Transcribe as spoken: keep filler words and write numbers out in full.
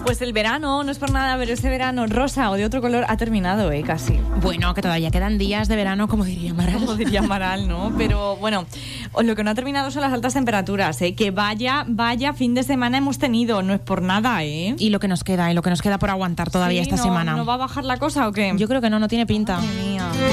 Pues el verano, no es por nada, pero ese verano rosa o de otro color ha terminado, ¿eh? Casi. Bueno, que todavía quedan días de verano, como diría Maral. Como diría Maral, ¿no? Pero bueno, lo que no ha terminado son las altas temperaturas, ¿eh? Que vaya, vaya fin de semana hemos tenido, no es por nada, ¿eh? Y lo que nos queda, y lo que nos queda por aguantar todavía Sí, esta no, semana. ¿No va a bajar la cosa o qué? Yo creo que no, no tiene pinta. Madre mía.